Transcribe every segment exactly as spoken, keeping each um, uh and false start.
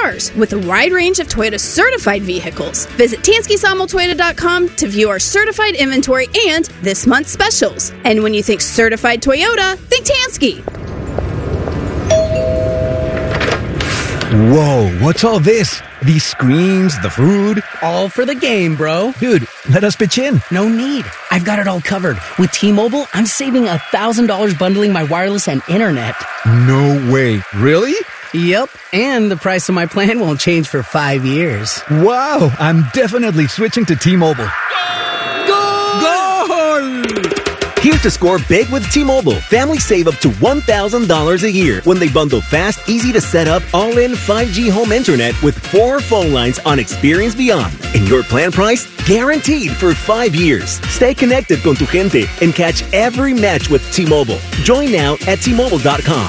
cars with a wide range of Toyota certified vehicles. Visit Tansky Sawmill Toyota dot com to view our certified inventory and this month's specials. And when you think certified Toyota, think Tansky. Whoa, what's all this? These screens, the food? All for the game, bro. Dude, let us pitch in. No need. I've got it all covered. With T-Mobile, I'm saving one thousand dollars bundling my wireless and internet. No way. Really? Yep, and the price of my plan won't change for five years. Wow, I'm definitely switching to T-Mobile. Goal! Goal! Here's to score big with T-Mobile. Families save up to one thousand dollars a year when they bundle fast, easy-to-set-up, all-in five G home internet with four phone lines on Experience Beyond. And your plan price? Guaranteed for five years. Stay connected con tu gente and catch every match with T-Mobile. Join now at T Mobile dot com.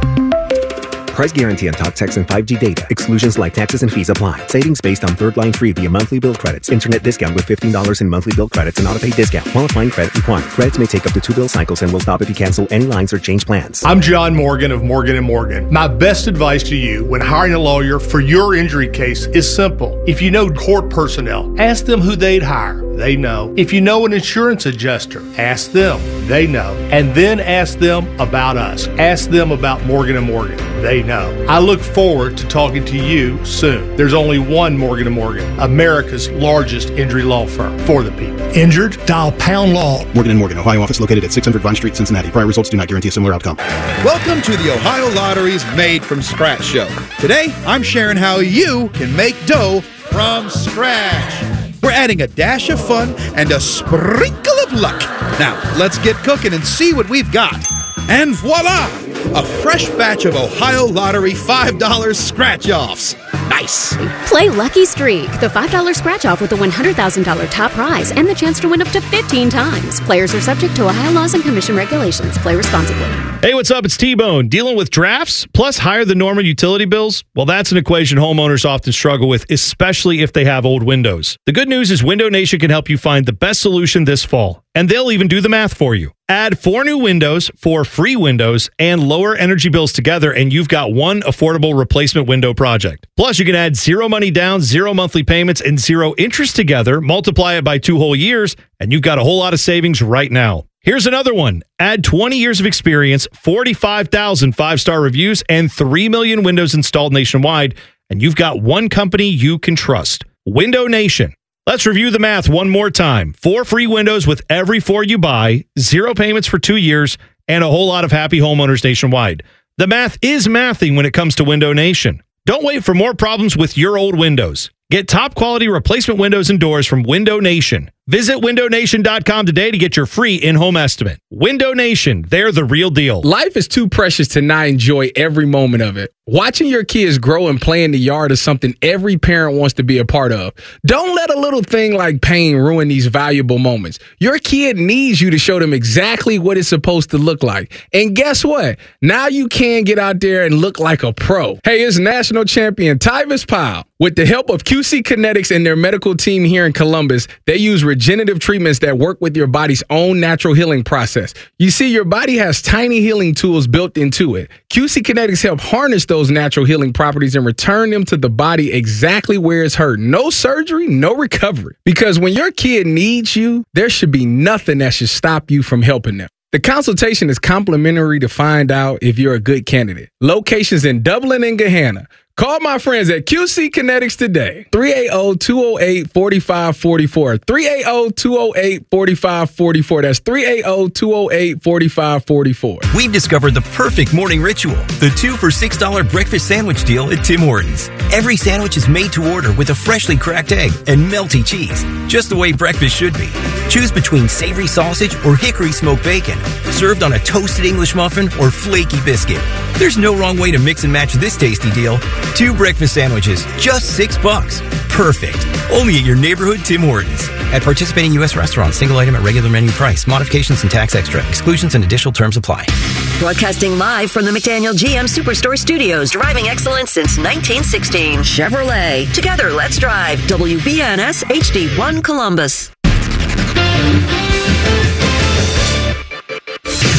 Price guarantee on talk, text, and five G data. Exclusions like taxes and fees apply. Savings based on third line free via monthly bill credits. Internet discount with fifteen dollars in monthly bill credits and auto-pay discount. Qualifying credit required. Credits may take up to two bill cycles and will stop if you cancel any lines or change plans. I'm John Morgan of Morgan and Morgan. My best advice to you when hiring a lawyer for your injury case is simple. If you know court personnel, ask them who they'd hire. They know. If you know an insurance adjuster, ask them. They know. And then ask them about us. Ask them about Morgan and Morgan. They know. I look forward to talking to you soon. There's only one Morgan and Morgan, America's largest injury law firm for the people. Injured? Dial Pound Law. Morgan and Morgan, Ohio office located at six hundred Vine Street, Cincinnati. Prior results do not guarantee a similar outcome. Welcome to the Ohio Lottery's Made from Scratch show. Today, I'm sharing how you can make dough from scratch. We're adding a dash of fun and a sprinkle of luck. Now, let's get cooking and see what we've got. And voila! A fresh batch of Ohio Lottery five dollar scratch-offs. Nice! Play Lucky Streak, the five dollar scratch-off with a one hundred thousand dollars top prize and the chance to win up to fifteen times. Players are subject to Ohio laws and commission regulations. Play responsibly. Hey, what's up? It's T-Bone. Dealing with drafts plus higher than normal utility bills? Well, that's an equation homeowners often struggle with, especially if they have old windows. The good news is Window Nation can help you find the best solution this fall, and they'll even do the math for you. Add four new windows, four free windows, and lower energy bills together, and you've got one affordable replacement window project. Plus, you can add zero money down, zero monthly payments, and zero interest together, multiply it by two whole years, and you've got a whole lot of savings right now. Here's another one. Add twenty years of experience, forty-five thousand five-star reviews, and three million windows installed nationwide, and you've got one company you can trust. Window Nation. Let's review the math one more time. Four free windows with every four you buy, zero payments for two years, and a whole lot of happy homeowners nationwide. The math is mathing when it comes to Window Nation. Don't wait for more problems with your old windows. Get top quality replacement windows and doors from Window Nation. Visit window nation dot com today to get your free in-home estimate. Window Nation, they're the real deal. Life is too precious to not enjoy every moment of it. Watching your kids grow and play in the yard is something every parent wants to be a part of. Don't let a little thing like pain ruin these valuable moments. Your kid needs you to show them exactly what it's supposed to look like. And guess what? Now you can get out there and look like a pro. Hey, it's national champion Tyvis Powell. With the help of Q C Kinetics and their medical team here in Columbus, they use regenerative treatments that work with your body's own natural healing process. You see, your body has tiny healing tools built into it. Q C Kinetics help harness those natural healing properties and return them to the body exactly where it's hurt. No surgery, no recovery. Because when your kid needs you, there should be nothing that should stop you from helping them. The consultation is complimentary to find out if you're a good candidate. Locations in Dublin and Gahanna. Call my friends at Q C Kinetics today. three eight zero, two zero eight, four five four four. three eight zero, two zero eight, four five four four. That's three eight zero, two zero eight, four five four four. We've discovered the perfect morning ritual. The two for six dollar breakfast sandwich deal at Tim Hortons. Every sandwich is made to order with a freshly cracked egg and melty cheese. Just the way breakfast should be. Choose between savory sausage or hickory smoked bacon. Served on a toasted English muffin or flaky biscuit. There's no wrong way to mix and match this tasty deal. Two breakfast sandwiches, just six bucks. Perfect. Only at your neighborhood Tim Hortons. At participating U S restaurants, single item at regular menu price. Modifications and tax extra. Exclusions and additional terms apply. Broadcasting live from the McDaniel G M Superstore Studios. Driving excellence since nineteen sixteen. Chevrolet. Together, let's drive. W B N S H D one Columbus.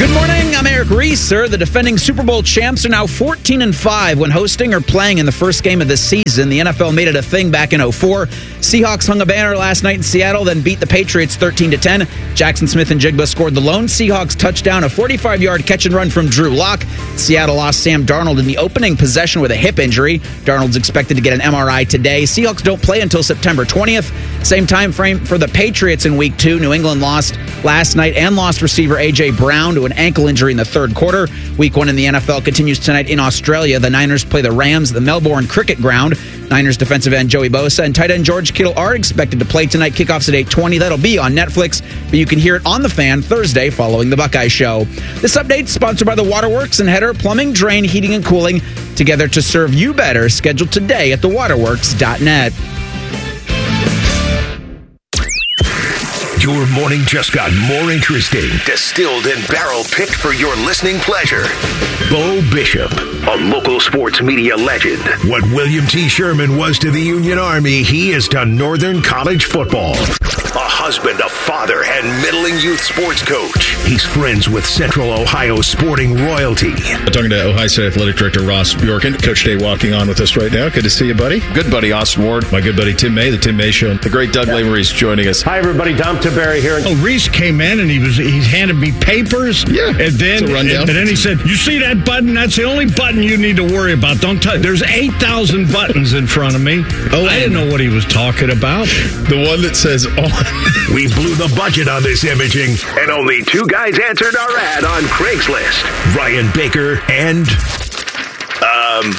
Good morning, I'm Eric Reeser. The defending Super Bowl champs are now fourteen and five when hosting or playing in the first game of the season. The N F L made it a thing back in oh four. Seahawks hung a banner last night in Seattle, then beat the Patriots thirteen to ten. Jackson Smith and Jigba scored the lone Seahawks touchdown, a forty-five-yard catch and run from Drew Lock. Seattle lost Sam Darnold in the opening possession with a hip injury. Darnold's expected to get an M R I today. Seahawks don't play until September twentieth. Same time frame for the Patriots in week two. New England lost last night and lost receiver A J. Brown to an ankle injury in the third quarter. Week one in the N F L continues tonight in Australia. The Niners play the Rams at the Melbourne Cricket Ground. Niners defensive end Joey Bosa and tight end George Kittle are expected to play tonight. Kickoffs at eight twenty. That'll be on Netflix, but you can hear it on The Fan Thursday following the Buckeye Show. This update sponsored by the Waterworks and Header Plumbing, Drain, Heating, and Cooling. Together to serve you better. Scheduled today at the waterworks dot net. Your morning just got more interesting, distilled and barrel-picked for your listening pleasure. Bo Bishop, a local sports media legend. What William T. Sherman was to the Union Army, he is to Northern College football. A husband, a father, and middling youth sports coach. He's friends with Central Ohio sporting royalty. I'm talking to Ohio State Athletic Director Ross Bjorken. Coach Day walking on with us right now. Good to see you, buddy. Good buddy, Austin Ward. My good buddy, Tim May, the Tim May Show. The great Doug Lesmerises joining us. Hi, everybody. Dom Barry here. Oh, Reese came in and he was he handed me papers. Yeah, and then and, and then he said, "You see that button? That's the only button you need to worry about. Don't touch. There's eight thousand buttons in front of me." Oh, I didn't know what he was talking about. The one that says on. We blew the budget on this imaging, and only two guys answered our ad on Craigslist: Ryan Baker and um.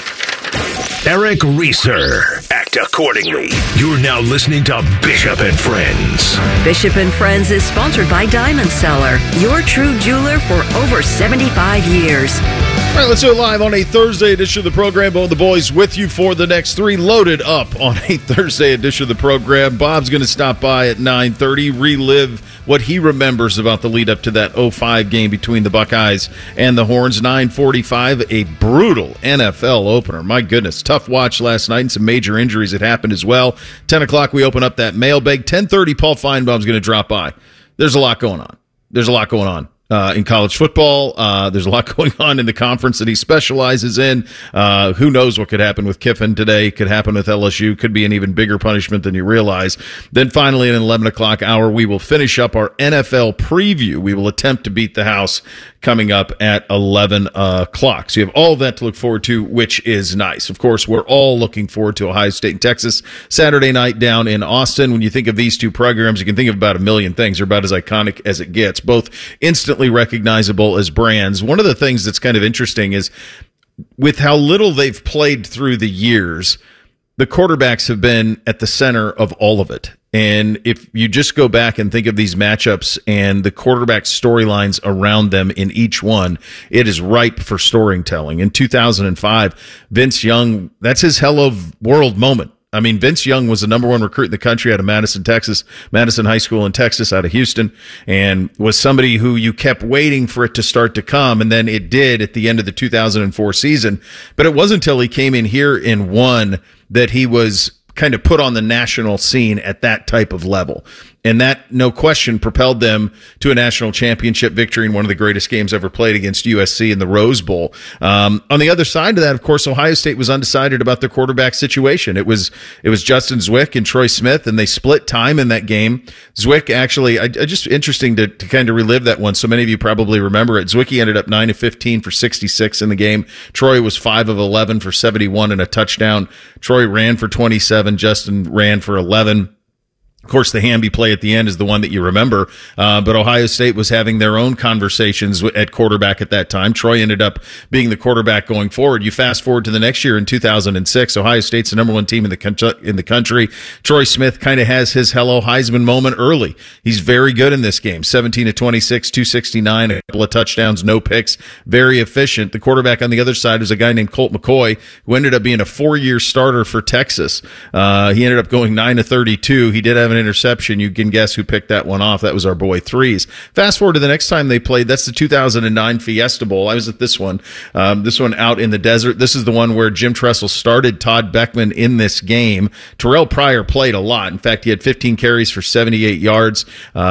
Eric Reeser. Act accordingly. You're now listening to Bishop and Friends. Bishop and Friends is sponsored by Diamond Seller, your true jeweler for over seventy-five years. All right, let's do it live on a Thursday edition of the program. Bo and the boys with you for the next three, loaded up on a Thursday edition of the program. Bob's going to stop by at nine thirty, relive what he remembers about the lead up to that oh five game between the Buckeyes and the Horns. nine forty-five, a brutal N F L opener. My goodness, tough watch last night and some major injuries that happened as well. ten o'clock, we open up that mailbag. ten thirty, Paul Feinbaum's going to drop by. There's a lot going on. There's a lot going on. Uh, in college football, uh, there's a lot going on in the conference that he specializes in. Uh, who knows what could happen with Kiffin today? Could happen with L S U. Could be an even bigger punishment than you realize. Then finally, at an eleven o'clock hour, we will finish up our N F L preview. We will attempt to beat the house coming up at eleven o'clock. So you have all that to look forward to, which is nice. Of course, we're all looking forward to Ohio State and Texas Saturday night down in Austin. When you think of these two programs, you can think of about a million things. They're about as iconic as it gets, both instantly recognizable as brands. One of the things that's kind of interesting is with how little they've played through the years, the quarterbacks have been at the center of all of it. And if you just go back and think of these matchups and the quarterback storylines around them in each one, it is ripe for storytelling. In two thousand five, Vince Young, that's his hello world moment. I mean, Vince Young was the number one recruit in the country out of Madison, Texas, Madison High School in Texas, out of Houston, and was somebody who you kept waiting for it to start to come, and then it did at the end of the two thousand four season. But it wasn't until he came in here and won that he was kind of put on the national scene at that type of level. And that, no question, propelled them to a national championship victory in one of the greatest games ever played against U S C in the Rose Bowl. Um, on the other side of that, of course, Ohio State was undecided about their quarterback situation. It was it was Justin Zwick and Troy Smith, and they split time in that game. Zwick actually, I, I just interesting to, to kind of relive that one. So many of you probably remember it. Zwicky ended up nine of fifteen for sixty-six in the game. Troy was five of eleven for seventy-one and a touchdown. Troy ran for twenty-seven. Justin ran for eleven. Of course, the Hamby play at the end is the one that you remember, uh, but Ohio State was having their own conversations at quarterback at that time. Troy ended up being the quarterback going forward. You fast forward to the next year in two thousand six, Ohio State's the number one team in the con- in the country. Troy Smith kind of has his hello Heisman moment early. He's very good in this game, seventeen to twenty-six, two sixty-nine, a couple of touchdowns, no picks, very efficient. The quarterback on the other side was a guy named Colt McCoy, who ended up being a four-year starter for Texas. Uh, he ended up going nine to thirty-two. He did have an interception. You can guess who picked that one off. That was our boy Threes. Fast forward to the next time they played. That's the two thousand nine Fiesta Bowl. I was at this one. Um, this one out in the desert. This is the one where Jim Tressel started Todd Beckman in this game. Terrell Pryor played a lot. In fact, he had fifteen carries for seventy-eight yards. Um,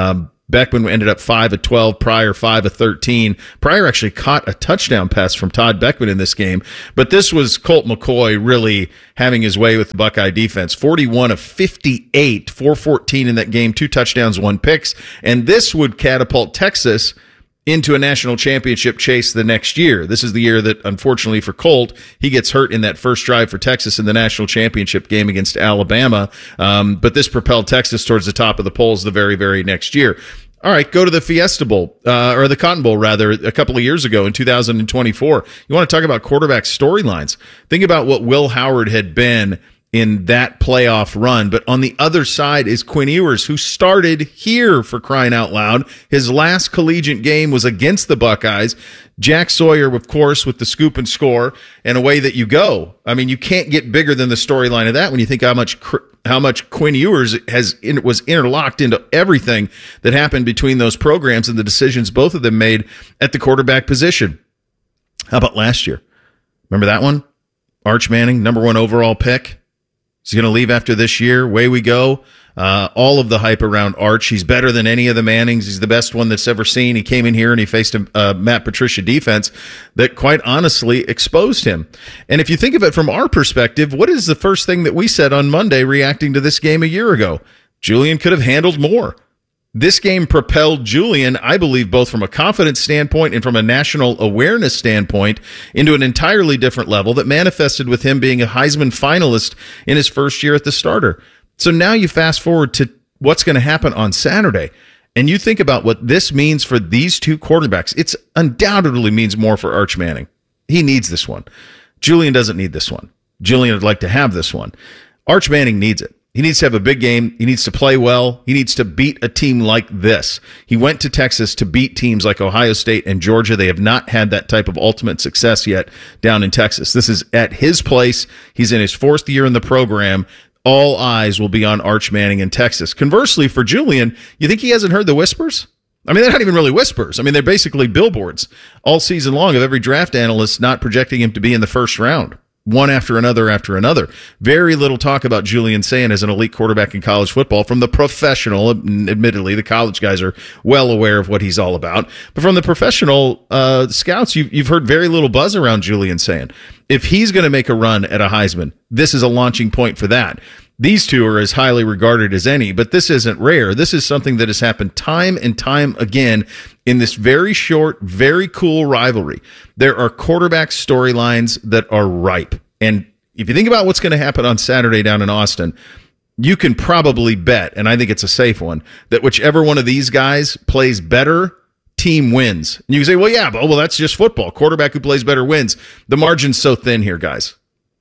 Beckman ended up five of twelve, Pryor five of thirteen. Pryor actually caught a touchdown pass from Todd Beckman in this game, but this was Colt McCoy really having his way with the Buckeye defense. forty-one of fifty-eight, four fourteen in that game, two touchdowns, one picks, and this would catapult Texas into a national championship chase the next year. This is the year that, unfortunately for Colt, he gets hurt in that first drive for Texas in the national championship game against Alabama. Um, but this propelled Texas towards the top of the polls the very, very next year. All right, go to the Fiesta Bowl, uh, or the Cotton Bowl, rather, a couple of years ago in two thousand twenty-four. You want to talk about quarterback storylines. Think about what Will Howard had been in that playoff run. But on the other side is Quinn Ewers, who started here, for crying out loud. His last collegiate game was against the Buckeyes. Jack Sawyer, of course, with the scoop and score, and away that you go. I mean, you can't get bigger than the storyline of that when you think how much how much Quinn Ewers has was interlocked into everything that happened between those programs and the decisions both of them made at the quarterback position. How about last year? Remember that one? Arch Manning, number one overall pick. He's going to leave after this year. Away we go. Uh, all of the hype around Arch. He's better than any of the Mannings. He's the best one that's ever seen. He came in here and he faced a uh, Matt Patricia defense that quite honestly exposed him. And if you think of it from our perspective, what is the first thing that we said on Monday reacting to this game a year ago? Julian could have handled more. This game propelled Julian, I believe, both from a confidence standpoint and from a national awareness standpoint, into an entirely different level that manifested with him being a Heisman finalist in his first year at the starter. So now you fast forward to what's going to happen on Saturday, and you think about what this means for these two quarterbacks. It's undoubtedly means more for Arch Manning. He needs this one. Julian doesn't need this one. Julian would like to have this one. Arch Manning needs it. He needs to have a big game. He needs to play well. He needs to beat a team like this. He went to Texas to beat teams like Ohio State and Georgia. They have not had that type of ultimate success yet down in Texas. This is at his place. He's in his fourth year in the program. All eyes will be on Arch Manning in Texas. Conversely, for Julian, you think he hasn't heard the whispers? I mean, they're not even really whispers. I mean, they're basically billboards all season long of every draft analyst not projecting him to be in the first round. One after another after another. Very little talk about Julian Sayin as an elite quarterback in college football from the professional. Admittedly, the college guys are well aware of what he's all about. But from the professional uh, scouts, you've, you've heard very little buzz around Julian Sayin. If he's going to make a run at a Heisman, this is a launching point for that. These two are as highly regarded as any, but this isn't rare. This is something that has happened time and time again in this very short, very cool rivalry. There are quarterback storylines that are ripe. And if you think about what's going to happen on Saturday down in Austin, you can probably bet, and I think it's a safe one, that whichever one of these guys plays better, team wins. And you can say, well, yeah, but well, that's just football. Quarterback who plays better wins. The margin's so thin here, guys.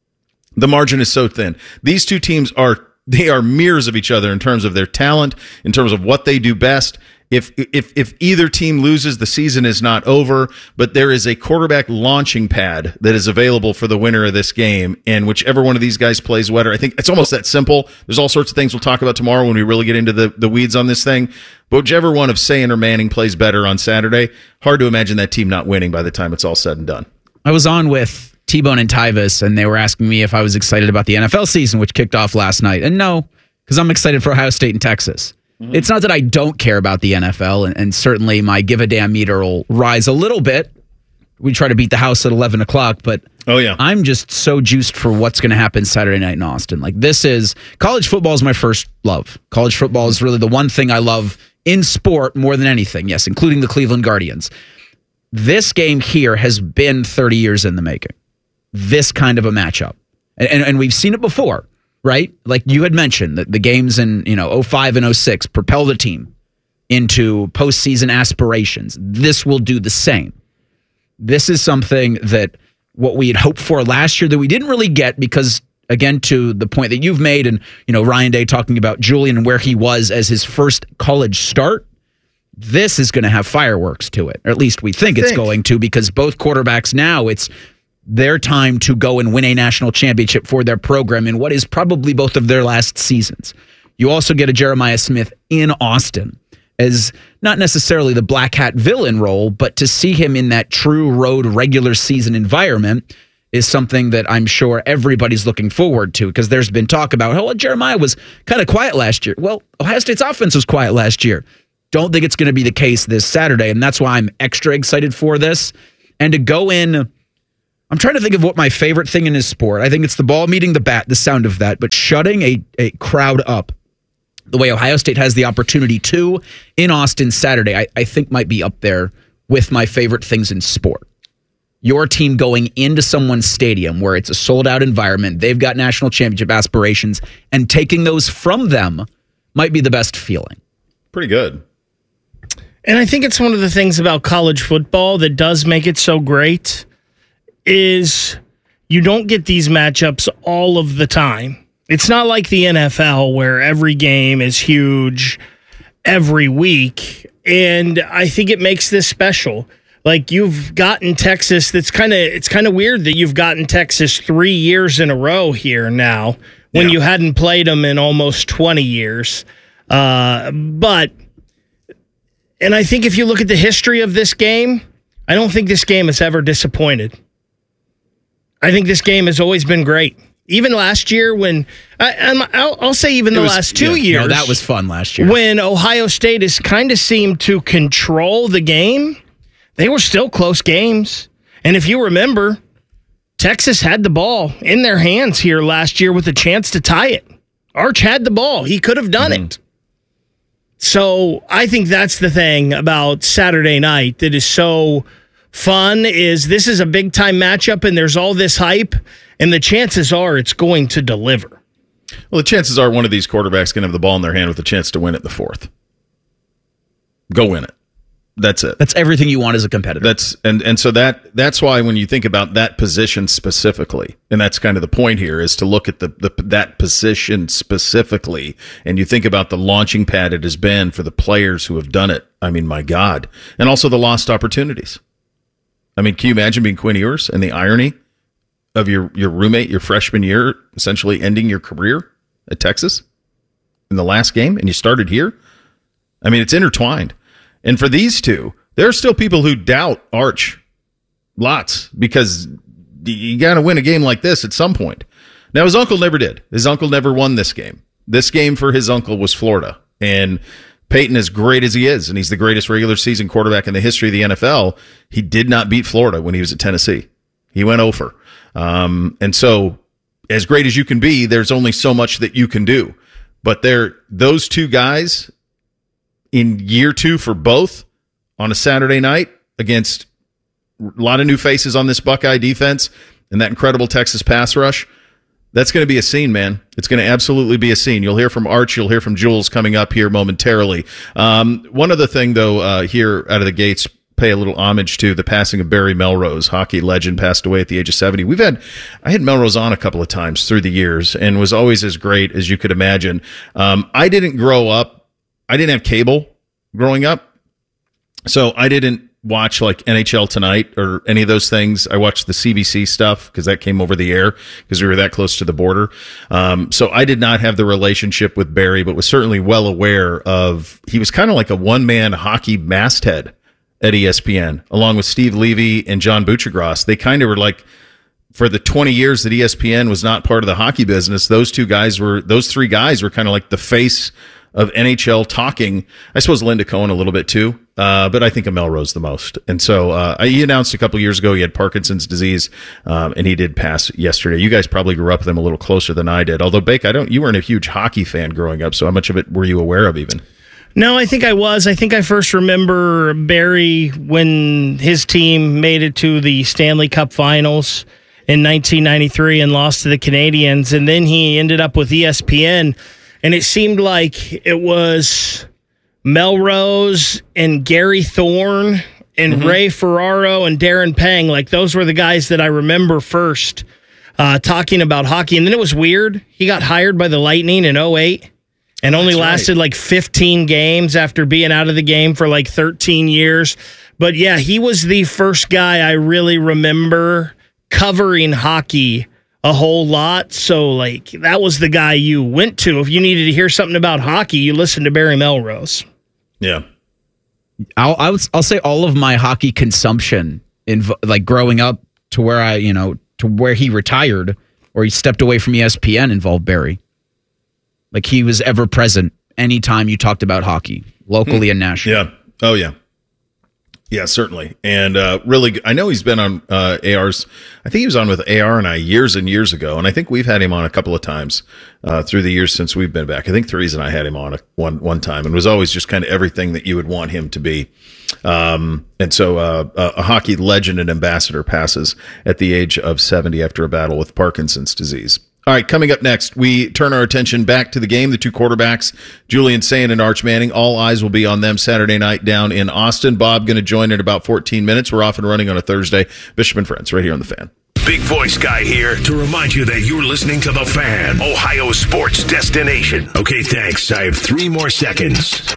The margin is so thin. These two teams are, they are mirrors of each other in terms of their talent, in terms of what they do best. If if if either team loses, the season is not over, but there is a quarterback launching pad that is available for the winner of this game, and whichever one of these guys plays better, I think it's almost that simple. There's all sorts of things we'll talk about tomorrow when we really get into the, the weeds on this thing, but whichever one of Sayin or Manning plays better on Saturday, hard to imagine that team not winning by the time it's all said and done. I was on with T-Bone and Tyvis, and they were asking me if I was excited about the N F L season, which kicked off last night. And no, because I'm excited for Ohio State and Texas. Mm-hmm. It's not that I don't care about the N F L, and, and certainly my give a damn meter will rise a little bit. We try to beat the house at eleven o'clock, but oh yeah, I'm just so juiced for what's going to happen Saturday night in Austin. Like, this is, college football is my first love. College football is really the one thing I love in sport more than anything. Yes, including the Cleveland Guardians. This game here has been thirty years in the making. This kind of a matchup. And, and, and we've seen it before, right? Like you had mentioned, that the games in, you know, oh five and oh six propel the team into postseason aspirations. This will do the same. This is something that what we had hoped for last year that we didn't really get because, again, to the point that you've made, and, you know, Ryan Day talking about Julian and where he was as his first college start, this is going to have fireworks to it. Or at least we think, think it's going to, because both quarterbacks now, it's their time to go and win a national championship for their program in what is probably both of their last seasons. You also get a Jeremiah Smith in Austin as not necessarily the black hat villain role, but to see him in that true road regular season environment is something that I'm sure everybody's looking forward to, because there's been talk about, oh, well, Jeremiah was kind of quiet last year. Well, Ohio State's offense was quiet last year. Don't think it's going to be the case this Saturday, and that's why I'm extra excited for this. And to go in, I'm trying to think of what my favorite thing in this sport. I think it's the ball meeting the bat, the sound of that, but shutting a, a crowd up the way Ohio State has the opportunity to in Austin Saturday, I, I think might be up there with my favorite things in sport. Your team going into someone's stadium where it's a sold-out environment, they've got national championship aspirations, and taking those from them might be the best feeling. Pretty good. And I think it's one of the things about college football that does make it so great is you don't get these matchups all of the time. It's not like the N F L where every game is huge every week. And I think it makes this special. Like you've gotten Texas, that's kind of it's kind of weird that you've gotten Texas three years in a row here now when yeah. you hadn't played them in almost twenty years. Uh, but And I think if you look at the history of this game, I don't think this game has ever disappointed. I think this game has always been great. Even last year when, I, I'll, I'll say even it the was, last two yeah, years. No, that was fun last year. When Ohio State has kind of seemed to control the game, they were still close games. And if you remember, Texas had the ball in their hands here last year with a chance to tie it. Arch had the ball. He could have done mm-hmm. it. So I think that's the thing about Saturday night that is so fun is this is a big-time matchup and there's all this hype, and the chances are it's going to deliver. Well, the chances are one of these quarterbacks going to have the ball in their hand with a chance to win it in the fourth. Go win it. That's it. That's everything you want as a competitor. That's and and so that that's why when you think about that position specifically, and that's kind of the point here, is to look at the, the that position specifically, and you think about the launching pad it has been for the players who have done it. I mean, my God, and also the lost opportunities. I mean, can you imagine being Quinn Ewers and the irony of your your roommate your freshman year essentially ending your career at Texas in the last game, and you started here? I mean, it's intertwined. And for these two, there are still people who doubt Arch. Lots. Because you got to win a game like this at some point. Now, his uncle never did. His uncle never won this game. This game for his uncle was Florida. And Peyton, as great as he is, and he's the greatest regular season quarterback in the history of the N F L, he did not beat Florida when he was at Tennessee. He went over. Um, and so, as great as you can be, there's only so much that you can do. But they're, those two guys in year two for both on a Saturday night against a lot of new faces on this Buckeye defense and that incredible Texas pass rush, that's going to be a scene, man. It's going to absolutely be a scene. You'll hear from Arch. You'll hear from Jules coming up here momentarily. Um, one other thing, though, uh, here out of the gates, pay a little homage to the passing of Barry Melrose, hockey legend, passed away at the age of seventy. We've had, I had Melrose on a couple of times through the years and was always as great as you could imagine. Um, I didn't grow up. I didn't have cable growing up, so I didn't watch like N H L Tonight or any of those things. I watched the C B C stuff because that came over the air because we were that close to the border. Um, so I did not have the relationship with Barry, but was certainly well aware of, he was kind of like a one-man hockey masthead at E S P N, along with Steve Levy and John Buccigross. They kind of were like, for the twenty years that E S P N was not part of the hockey business, those two guys were, those three guys were kind of like the face of N H L talking. I suppose Linda Cohen a little bit too, uh, but I think of Melrose the most. And so uh, he announced a couple years ago he had Parkinson's disease, um, and he did pass yesterday. You guys probably grew up with him a little closer than I did. Although, Bake, I don't. You weren't a huge hockey fan growing up, so how much of it were you aware of even? No, I think I was. I think I first remember Barry when his team made it to the Stanley Cup Finals in nineteen ninety-three and lost to the Canadiens, and then he ended up with E S P N. And it seemed like it was Melrose and Gary Thorne and mm-hmm. Ray Ferraro and Darren Pang. Like, those were the guys that I remember first uh, talking about hockey. And then it was weird. He got hired by the Lightning in oh eight and only That's lasted right. like fifteen games after being out of the game for like thirteen years. But, yeah, he was the first guy I really remember covering hockey a whole lot. So, like, that was the guy you went to. If you needed to hear something about hockey, you listened to Barry Melrose. Yeah. I'll, I'll, I'll say all of my hockey consumption, in like growing up to where I, you know, to where he retired or he stepped away from E S P N involved Barry. Like, he was ever present anytime you talked about hockey. locally and nationally. Yeah. Oh, yeah. Yeah, certainly. And uh, really, good. I know he's been on uh, A R's. I think he was on with A R and I years and years ago. And I think we've had him on a couple of times uh, through the years since we've been back. I think Therese and I had him on a, one one time, and was always just kind of everything that you would want him to be. Um, and so uh, a, a hockey legend and ambassador passes at the age of seventy after a battle with Parkinson's disease. All right, coming up next, we turn our attention back to the game. The two quarterbacks, Julian Sayin and Arch Manning, all eyes will be on them Saturday night down in Austin. Bob going to join in about fourteen minutes. We're off and running on a Thursday. Bishop and Friends, right here on The Fan. Big voice guy here to remind you that you're listening to The Fan, Ohio sports destination. Okay, thanks. I have three more seconds.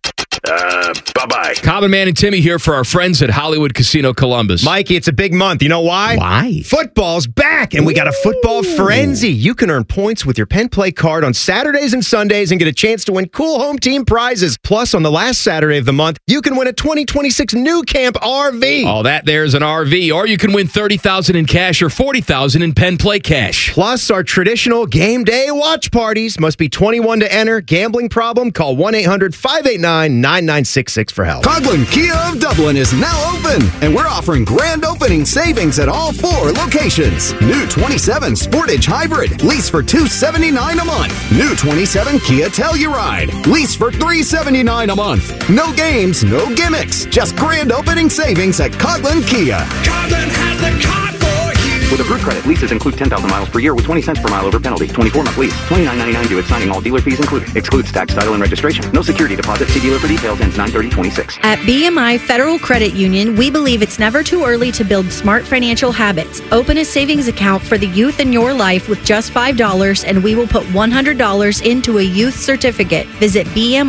Uh, bye-bye. Common Man and Timmy here for our friends at Hollywood Casino Columbus. Mikey, it's a big month. You know why? Why? Football's back, and we got a football frenzy. You can earn points with your Penn Play card on Saturdays and Sundays and get a chance to win cool home team prizes. Plus, on the last Saturday of the month, you can win a twenty twenty-six New Camp R V. All that there's an R V, or you can win thirty thousand dollars in cash or forty thousand dollars in Penn Play cash. Plus, our traditional game day watch parties. Must be twenty-one to enter. Gambling problem? Call one eight hundred five eight nine nine nine six six for help. Coghlan Kia of Dublin is now open, and we're offering grand opening savings at all four locations. New twenty-seven Sportage Hybrid, lease for two hundred seventy-nine dollars a month. New twenty-seven Kia Telluride, lease for three hundred seventy-nine dollars a month. No games, no gimmicks, just grand opening savings at Coghlan Kia. Coghlan has the car for you. With approved credit, leases include ten thousand miles per year with twenty cents per mile over penalty. twenty-four month lease. twenty-nine ninety-nine due at signing. All dealer fees included. Excludes tax, title, and registration. No security deposit. See dealer for details. Ends nine thirty twenty-six. At B M I Federal Credit Union, we believe it's never too early to build smart financial habits. Open a savings account for the youth in your life with just five dollars, and we will put one hundred dollars into a youth certificate. Visit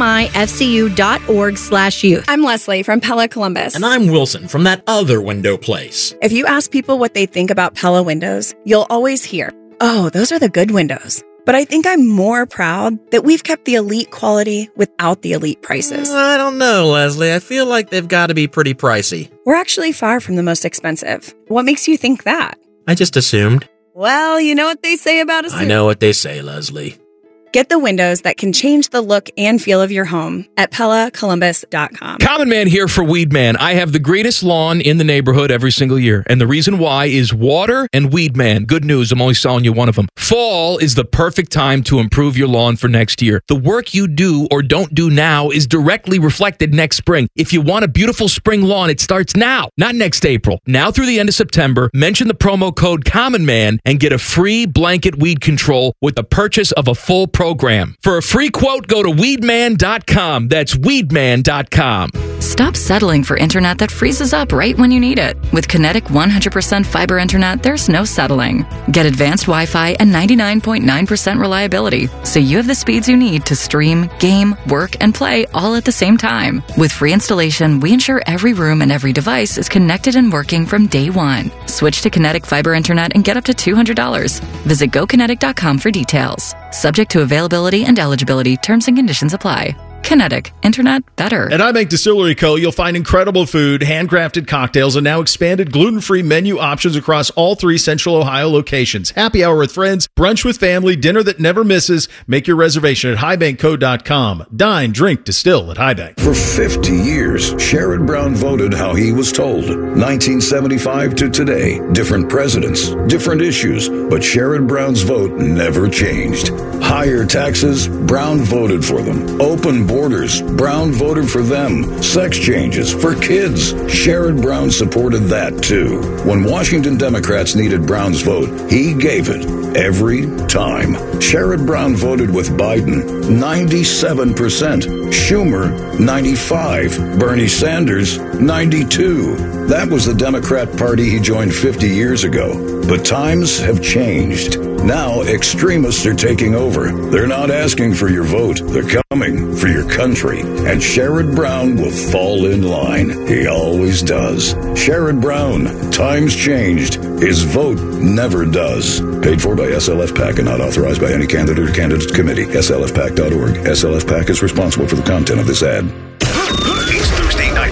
bmifcu.org slash youth. I'm Leslie from Pella Columbus. And I'm Wilson from that other window place. If you ask people what they think about Pella windows, you'll always hear, oh, those are the good windows. But I think I'm more proud that we've kept the elite quality without the elite prices. I don't know, Leslie. I feel like they've got to be pretty pricey. We're actually far from the most expensive. What makes you think that? I just assumed. Well, you know what they say about us. I know what they say, Leslie. Get the windows that can change the look and feel of your home at Pella Columbus dot com. Common Man here for Weed Man. I have the greatest lawn in the neighborhood every single year. And the reason why is water and Weed Man. Good news, I'm only selling you one of them. Fall is the perfect time to improve your lawn for next year. The work you do or don't do now is directly reflected next spring. If you want a beautiful spring lawn, it starts now, not next April. Now through the end of September, mention the promo code Common Man and get a free blanket weed control with the purchase of a full program. For a free quote, go to weedman dot com. That's weedman dot com. Stop settling for internet that freezes up right when you need it. With Kinetic one hundred percent fiber internet, there's no settling. Get advanced Wi-Fi and ninety-nine point nine percent reliability, so you have the speeds you need to stream, game, work, and play all at the same time. With free installation, we ensure every room and every device is connected and working from day one. Switch to Kinetic fiber internet and get up to two hundred dollars. Visit go kinetic dot com for details. Subject to availability and eligibility. Terms and conditions apply. Kinetic. Internet better. At iBank Distillery Co., you'll find incredible food, handcrafted cocktails, and now expanded gluten-free menu options across all three Central Ohio locations. Happy hour with friends, brunch with family, dinner that never misses. Make your reservation at high bank co dot com. Dine, drink, distill at Highbank. For fifty years, Sherrod Brown voted how he was told. nineteen seventy-five to today, different presidents, different issues, but Sherrod Brown's vote never changed. Higher taxes, Brown voted for them. Open borders, Brown voted for them. Sex changes for kids, Sherrod Brown supported that too. When Washington Democrats needed Brown's vote, he gave it every time. Sherrod Brown voted with Biden, ninety-seven percent. Schumer, ninety-five. Bernie Sanders, ninety-two. That was the Democrat Party he joined fifty years ago. But times have changed. Now extremists are taking over. They're not asking for your vote. They're coming for your country. And Sherrod Brown will fall in line. He always does. Sherrod Brown. Times changed. His vote never does. Paid for by S L F PAC and not authorized by any candidate or candidate committee. S L F PAC dot org. S L F PAC is responsible for the content of this ad. It's Thursday Night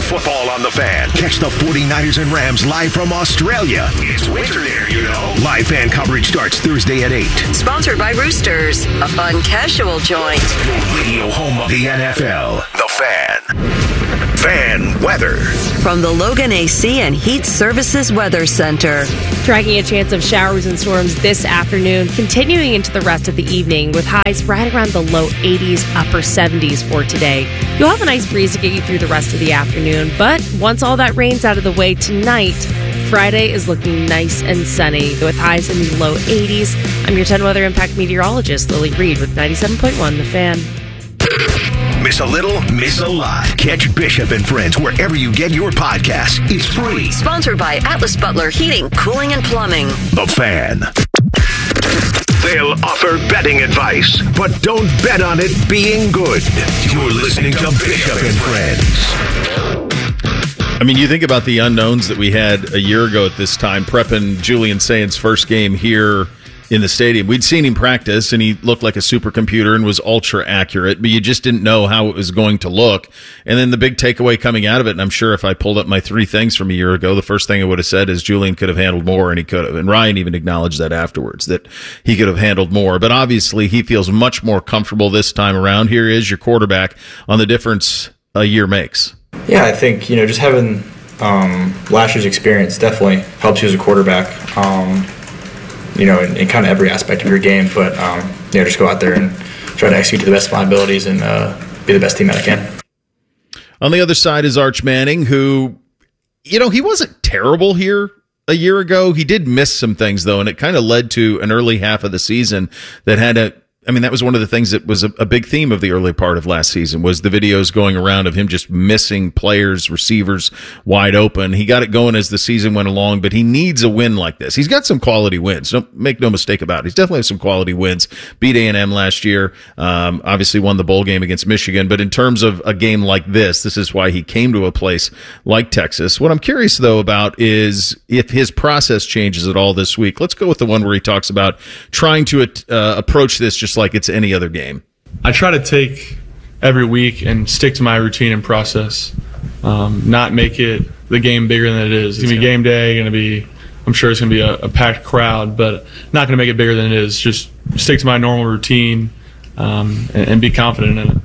football on the Fan. Catch the 49ers and Rams live from Australia. It's winter there, you know. Live fan coverage starts Thursday at eight. Sponsored by Roosters, a fun casual joint. Your radio home of the N F L. The Fan. Fan weather. From the Logan A C and Heat Services Weather Center. Tracking a chance of showers and storms this afternoon, continuing into the rest of the evening with highs right around the low eighties, upper seventies for today. You'll have a nice breeze to get you through the rest of the afternoon, but once all that rain's out of the way tonight, Friday is looking nice and sunny with highs in the low eighties. I'm your ten Weather Impact meteorologist, Lily Reed, with ninety-seven point one The Fan. Miss a little, miss a lot. Catch Bishop and Friends wherever you get your podcasts. It's free. Sponsored by Atlas Butler Heating, Cooling, and Plumbing. The Fan. They'll offer betting advice, but don't bet on it being good. You're listening to Bishop and Friends. I mean, you think about the unknowns that we had a year ago at this time, prepping Julian Saint's first game here in the stadium. We'd seen him practice, and he looked like a supercomputer and was ultra accurate, but you just didn't know how it was going to look. And then the big takeaway coming out of it, and I'm sure if I pulled up my three things from a year ago, the first thing I would have said is Julian could have handled more, and he could have. And Ryan even acknowledged that afterwards, that he could have handled more. But obviously, he feels much more comfortable this time around. Here is your quarterback on the difference a year makes. Yeah, I think, you know, just having um, last year's experience definitely helps you as a quarterback. Um, you know, in, in kind of every aspect of your game, but, um, you know, just go out there and try to execute to the best of my abilities and uh, be the best team that I can. On the other side is Arch Manning, who, you know, he wasn't terrible here a year ago. He did miss some things, though, and it kind of led to an early half of the season that had a, I mean, that was one of the things that was a, a big theme of the early part of last season was the videos going around of him just missing players, receivers wide open. He got it going as the season went along, but he needs a win like this. He's got some quality wins. Don't make no mistake about it. He's definitely has some quality wins. Beat A and M last year. Um, obviously won the bowl game against Michigan. But in terms of a game like this, this is why he came to a place like Texas. What I'm curious, though, about is if his process changes at all this week. Let's go with the one where he talks about trying to uh, approach this just like it's any other game. I try to take every week and stick to my routine and process, um, not make it the game bigger than it is. It's going to be game day, going to be, I'm sure it's going to be a, a packed crowd, but not going to make it bigger than it is. Just stick to my normal routine um, and, and be confident in it.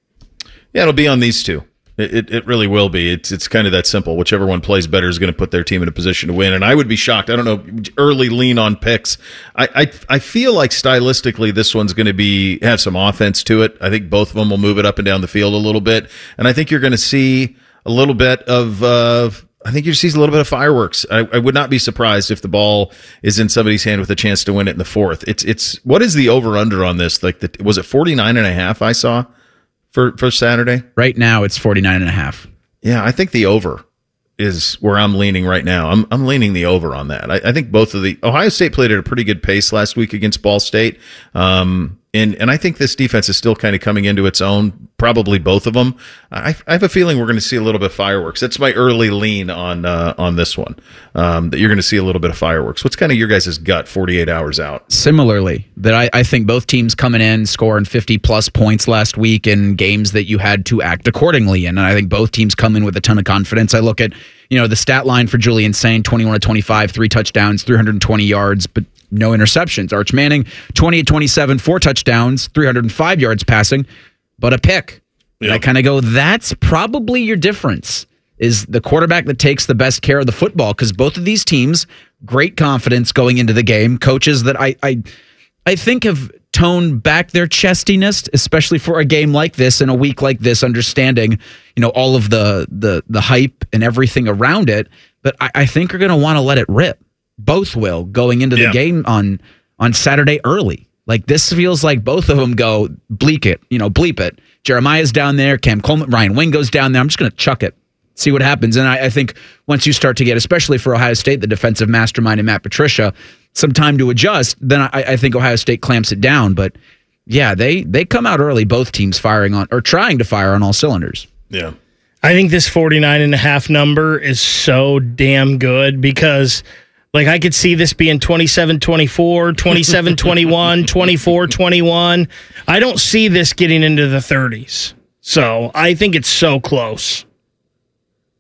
Yeah, it'll be on these two. It, it really will be. It's it's kind of that simple. Whichever one plays better is going to put their team in a position to win. And I would be shocked. I don't know, early lean on picks. I I, I feel like stylistically this one's going to be have some offense to it. I think both of them will move it up and down the field a little bit. And I think you're going to see a little bit of uh, I think you see a little bit of fireworks. I, I would not be surprised if the ball is in somebody's hand with a chance to win it in the fourth. It's it's what is the over under on this? Like the, was it forty-nine and a half I saw? For for Saturday? Right now, it's forty-nine and a half. Yeah, I think the over is where I'm leaning right now. I'm I'm leaning the over on that. I, I think both of the Ohio State played at a pretty good pace last week against Ball State, um, and and I think this defense is still kind of coming into its own. Probably both of them. I, I have a feeling we're going to see a little bit of fireworks. That's my early lean on uh, on this one. Um, that you're going to see a little bit of fireworks. What's kind of your guys' gut forty-eight hours out? Similarly, that I, I think both teams coming in scoring fifty plus points last week in games that you had to act accordingly in. And I think both teams come in with a ton of confidence. I look at, you know, the stat line for Julian Saint, twenty-one to twenty-five, three touchdowns, three hundred twenty yards, but no interceptions. Arch Manning, twenty-eight twenty-seven, four touchdowns, three hundred five yards passing, but a pick. Yep. I kind of go, that's probably your difference, is the quarterback that takes the best care of the football, because both of these teams, great confidence going into the game. Coaches that I, I, I think have toned back their chestiness, especially for a game like this and a week like this, understanding, you know, all of the the the hype and everything around it. But I, I think are going to want to let it rip. Both will going into the yeah. game on on Saturday early. Like, this feels like both of them go bleak it, you know, bleep it. Jeremiah's down there, Cam Coleman, Ryan Wingo's down there. I'm just going to chuck it, see what happens. And I, I think once you start to get, especially for Ohio State, the defensive mastermind and Matt Patricia, some time to adjust, then I, I think Ohio State clamps it down. But yeah, they they come out early, both teams firing on or trying to fire on all cylinders. Yeah. I think this forty-nine and a half number is so damn good because, like, I could see this being twenty-seven twenty-four, twenty-seven twenty-one, twenty-four twenty-one. I don't see this getting into the thirties. So I think it's so close.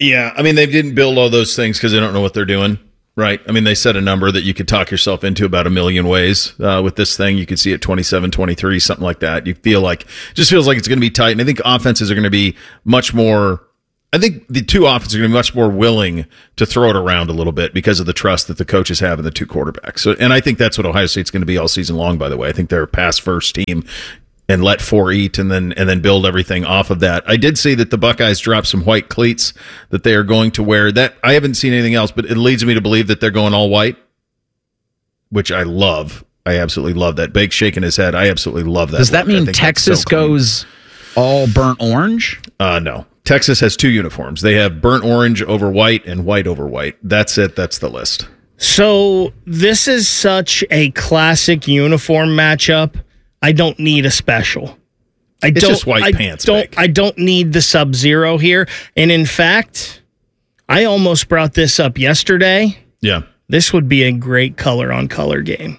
Yeah, I mean, they didn't build all those things because they don't know what they're doing, right? I mean, they set a number that you could talk yourself into about a million ways uh, with this thing. You could see it twenty-seven, twenty-three, something like that. You feel like, just feels like it's going to be tight. And I think offenses are going to be much more, I think the two offenses are going to be much more willing to throw it around a little bit because of the trust that the coaches have in the two quarterbacks. So, and I think that's what Ohio State's going to be all season long, by the way. I think they're a pass-first team and let four eat and then and then build everything off of that. I did see that the Buckeyes dropped some white cleats that they are going to wear. That I haven't seen anything else, but it leads me to believe that they're going all white, which I love. I absolutely love that. Bake shaking his head. I absolutely love that. Does that look. mean Texas so goes all burnt orange? Uh, no. Texas has two uniforms. They have burnt orange over white and white over white. That's it. That's the list. So this is such a classic uniform matchup. I don't need a special. I it's don't, just white I pants. Don't, Bake. I don't need the Sub-Zero here. And in fact, I almost brought this up yesterday. Yeah. This would be a great color-on-color game.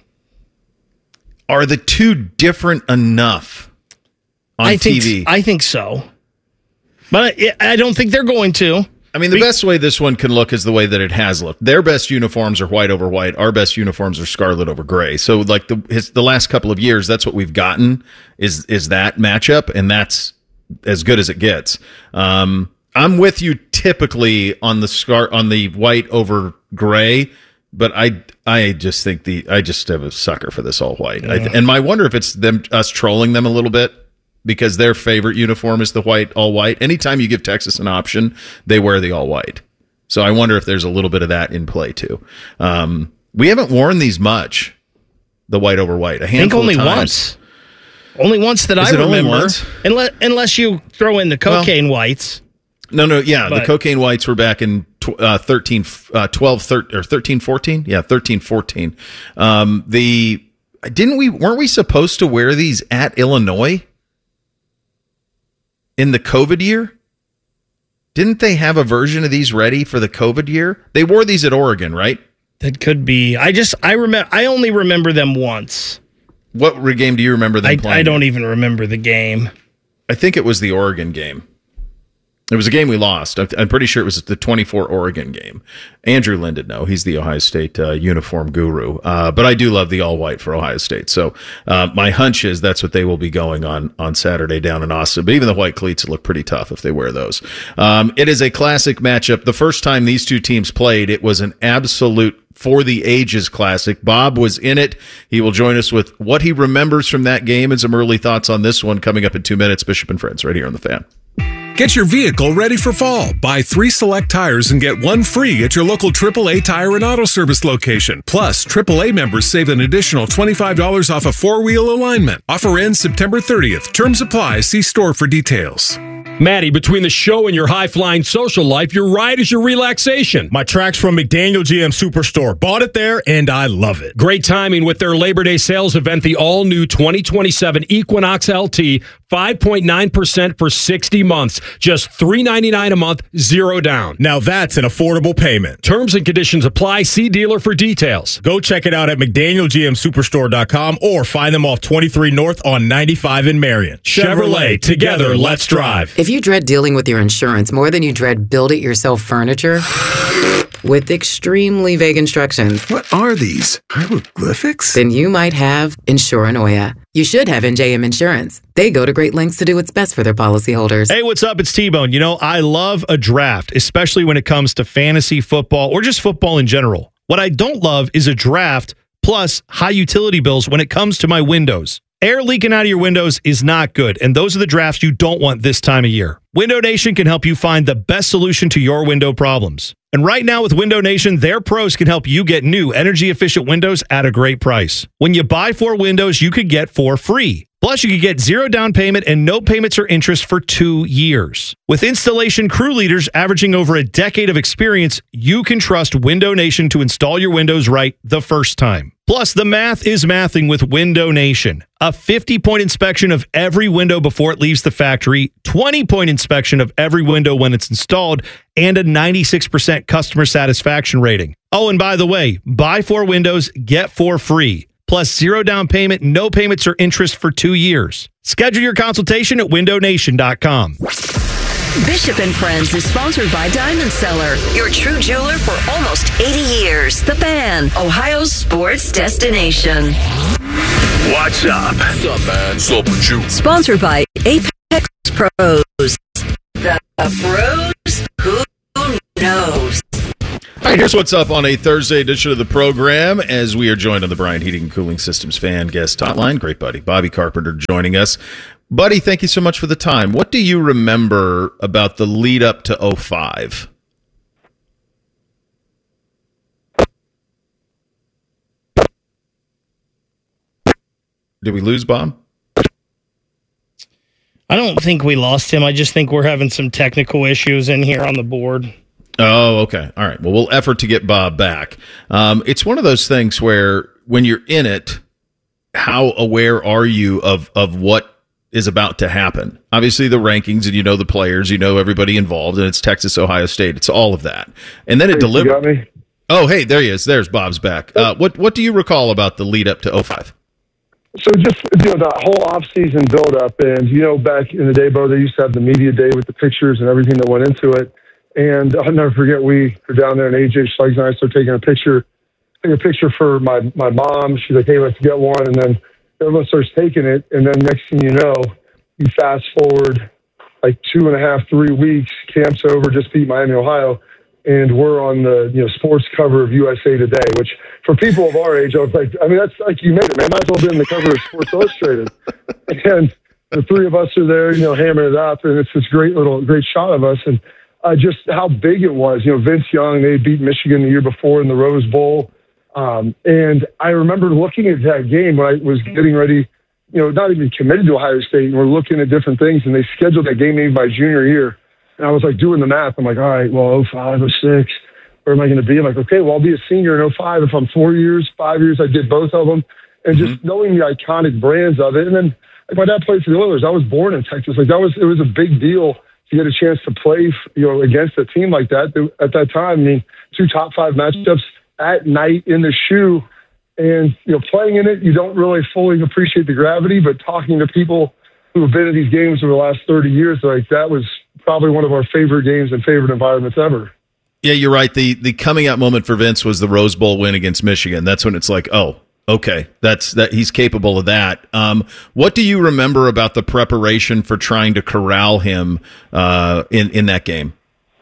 Are the two different enough on I T V? Think, I think so. But I, I don't think they're going to. I mean, the best way this one can look is the way that it has looked. Their best uniforms are white over white. Our best uniforms are scarlet over gray. So, like the his, the last couple of years, that's what we've gotten is is that matchup, and that's as good as it gets. Um, I'm with you typically on the scar on the white over gray, but I I just think the I just have a sucker for this all white. Yeah. I, and I wonder if it's them us trolling them a little bit, because their favorite uniform is the white, all white. Anytime you give Texas an option, they wear the all white. So I wonder if there's a little bit of that in play too. Um, we haven't worn these much, the white over white. A handful I think only of times. once. Only once that Is I it only remember. once? Unless, unless you throw in the cocaine well, whites. No, no, yeah. But, the cocaine whites were back in tw- uh, thirteen, uh, twelve, thirteen, or thirteen, fourteen? Yeah, thirteen, fourteen. Um, the, didn't we, weren't we supposed to wear these at Illinois? In the COVID year? Didn't they have a version of these ready for the COVID year? They wore these at Oregon, right? That could be. I just, I remember, I only remember them once. What game do you remember them I, playing? I don't even remember the game. I think it was the Oregon game. It was a game we lost. I'm pretty sure it was the twenty-four Oregon game. Andrew Lynn did know. He's the Ohio State uh, uniform guru. Uh, but I do love the all-white for Ohio State. So uh, my hunch is that's what they will be going on on Saturday down in Austin. But even the white cleats look pretty tough if they wear those. Um, it is a classic matchup. The first time these two teams played, it was an absolute for the ages classic. Bob was in it. He will join us with what he remembers from that game and some early thoughts on this one coming up in two minutes. Bishop and Friends right here on The Fan. Get your vehicle ready for fall. Buy three select tires and get one free at your local triple A Tire and Auto Service location. Plus, triple A members save an additional twenty-five dollars off a four-wheel alignment. Offer ends September thirtieth. Terms apply. See store for details. Maddie, between the show and your high-flying social life, your ride is your relaxation. My track's from McDaniel G M Superstore. Bought it there, and I love it. Great timing with their Labor Day sales event, the all-new twenty twenty-seven Equinox L T, five point nine percent for sixty months. Just three ninety-nine a month, zero down. Now that's an affordable payment. Terms and conditions apply. See dealer for details. Go check it out at McDaniel G M Superstore dot com or find them off twenty-three North on ninety-five in Marion. Chevrolet, together, let's drive. If you dread dealing with your insurance more than you dread build-it-yourself furniture with extremely vague instructions. What are these? Hieroglyphics? Then you might have Insuranoia. You should have N J M Insurance. They go to great lengths to do what's best for their policyholders. Hey, what's up? It's T-Bone. You know, I love a draft, especially when it comes to fantasy football or just football in general. What I don't love is a draft plus high utility bills when it comes to my windows. Air leaking out of your windows is not good, and those are the drafts you don't want this time of year. Window Nation can help you find the best solution to your window problems. And right now with Window Nation, their pros can help you get new energy-efficient windows at a great price. When you buy four windows, you could get four free. Plus, you could get zero down payment and no payments or interest for two years. With installation crew leaders averaging over a decade of experience, you can trust Window Nation to install your windows right the first time. Plus, the math is mathing with Window Nation. A fifty-point inspection of every window before it leaves the factory, twenty-point inspection of every window when it's installed, and a ninety-six percent customer satisfaction rating. Oh, and by the way, buy four windows, get four free. Plus zero down payment, no payments or interest for two years. Schedule your consultation at window nation dot com. Bishop and Friends is sponsored by Diamond Seller, your true jeweler for almost eighty years. The Fan, Ohio's sports destination. What's up? What's up, man? What's up with you? Sponsored by Apex Pros. The pros who knows. All right, here's what's up on a Thursday edition of the program as we are joined on the Bryant Heating and Cooling Systems fan guest hotline. Great buddy, Bobby Carpenter joining us. Buddy, thank you so much for the time. What do you remember about the lead up to oh five? Did we lose Bob? I don't think we lost him. I just think we're having some technical issues in here on the board. Oh, okay. All right. Well, we'll effort to get Bob back. Um, it's one of those things where when you're in it, how aware are you of, of what is about to happen? Obviously, the rankings, and you know the players, you know everybody involved, and it's Texas, Ohio State. It's all of that. And then it delivers. You got me? Oh, hey, there he is. There's Bob's back. Uh, what, what do you recall about the lead up to oh five? So just, you know, that whole off-season build-up, and, you know, back in the day, Bo, they used to have the media day with the pictures and everything that went into it. And I'll never forget, we were down there, and A J Schleggs and I started taking a picture, taking a picture for my, my mom. She's like, hey, let's get one. And then everyone starts taking it. And then next thing you know, you fast forward like two and a half, three weeks, camp's over, just beat Miami, Ohio. And we're on the, you know, sports cover of U S A Today, which for people of our age, I was like, I mean, that's like, you made it, man. Might as well be on the cover of Sports Illustrated. And the three of us are there, you know, hammering it up. And it's this great little, great shot of us. And uh, just how big it was. You know, Vince Young, they beat Michigan the year before in the Rose Bowl. Um, and I remember looking at that game when I was getting ready, you know, not even committed to Ohio State. And we're looking at different things. And they scheduled that game maybe my junior year. And I was like doing the math. I'm like, all right, well, oh five, oh six, where am I going to be? I'm like, okay, well, I'll be a senior in oh five. If I'm four years, five years, I did both of them. And just mm-hmm. knowing the iconic brands of it. And then like, my dad played for the Oilers. I was born in Texas. Like that was, it was a big deal to get a chance to play, you know, against a team like that. At that time, I mean, two top five matchups at night in the shoe. And, you know, playing in it, you don't really fully appreciate the gravity, but talking to people who have been in these games over the last thirty years, like that was probably one of our favorite games and favorite environments ever. Yeah, you're right. The the coming out moment for Vince was the Rose Bowl win against Michigan. That's when it's like, oh, okay, that's that he's capable of that. Um, what do you remember about the preparation for trying to corral him uh, in in that game?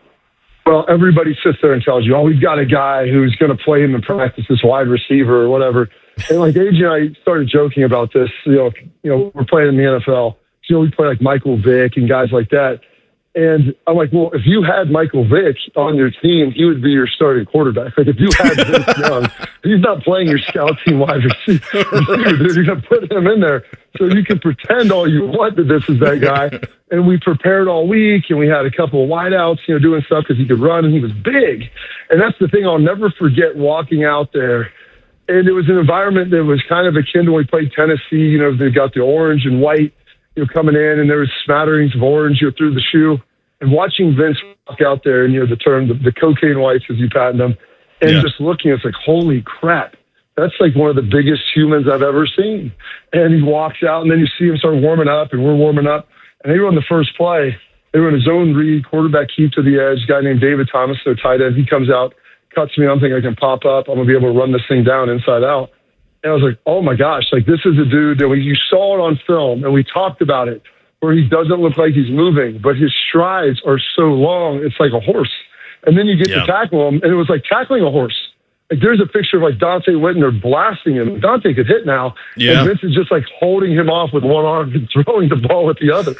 Well, everybody sits there and tells you, oh, we've got a guy who's going to play him in practice, this wide receiver or whatever. And like A J and I started joking about this. You know, you know, we're playing in the N F L. You know, we play like Michael Vick and guys like that. And I'm like, well, if you had Michael Vick on your team, he would be your starting quarterback. Like if you had Vince Young, he's not playing your scout team wide receiver. You're going to put him in there. So you can pretend all you want that this is that guy. And we prepared all week, and we had a couple of wideouts, you know, doing stuff because he could run, and he was big. And that's the thing I'll never forget walking out there. And it was an environment that was kind of akin to when we played Tennessee. You know, they got the orange and white, you know, coming in, and there was smatterings of orange, you know, through the shoe. And watching Vince walk out there, and you know, the term, the, the cocaine whites, as you patent them, and yeah. just looking, it's like, holy crap. That's like one of the biggest humans I've ever seen. And he walks out, and then you see him start warming up, and we're warming up. And they run the first play. They run a zone read, quarterback keep to the edge, guy named David Thomas, their tight end. He comes out, cuts me. I'm thinking I can pop up. I'm going to be able to run this thing down inside out. And I was like, oh, my gosh, like this is a dude that we, you saw it on film, and we talked about it, where he doesn't look like he's moving, but his strides are so long, it's like a horse. And then you get yeah. to tackle him, and it was like tackling a horse. Like there's a picture of like Dante Whitner blasting him. Dante could hit now, yeah. and Vince is just like holding him off with one arm and throwing the ball with the other.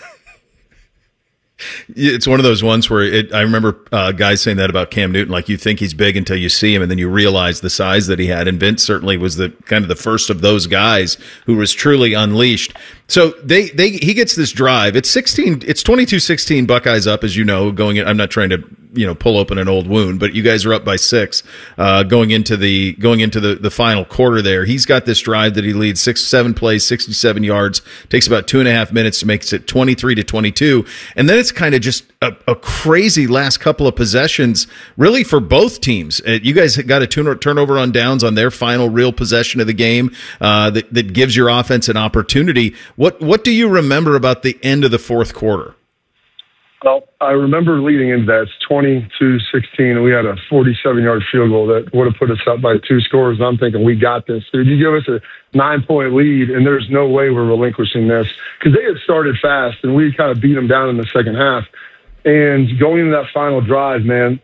It's one of those ones where it, I remember uh, guys saying that about Cam Newton, like you think he's big until you see him, and then you realize the size that he had. And Vince certainly was the kind of the first of those guys who was truly unleashed. So they, they he gets this drive. It's sixteen. It's twenty-two sixteen Buckeyes up, as you know. Going in, I'm not trying to you know pull open an old wound, but you guys are up by six uh, going into the going into the, the final quarter. There, he's got this drive that he leads six seven plays, sixty-seven yards. Takes about two and a half minutes to make it twenty-three to twenty-two, and then it's kind of just a, a crazy last couple of possessions, really for both teams. Uh, you guys got a turnover on downs on their final real possession of the game uh, that that gives your offense an opportunity. What what do you remember about the end of the fourth quarter? Well, I remember leading into that. It's twenty-two sixteen, and we had a forty-seven-yard field goal that would have put us up by two scores. And I'm thinking, we got this. Dude, you give us a nine-point lead, and there's no way we're relinquishing this. Because they had started fast, and we kind of beat them down in the second half. And going into that final drive, man,